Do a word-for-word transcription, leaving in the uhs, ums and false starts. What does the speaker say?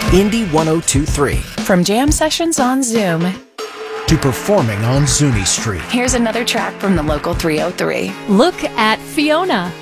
Indy one oh two point three. From jam sessions on Zoom to performing on Zuni Street. Here's another track from the local three oh three. Look at Fiona.